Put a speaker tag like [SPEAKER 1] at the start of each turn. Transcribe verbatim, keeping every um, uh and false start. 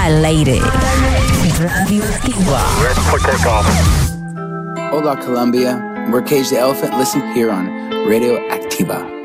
[SPEAKER 1] Al aire. Radioactiva.
[SPEAKER 2] Hola, Colombia. We're Cage the Elephant. Listen here on Radio Activa.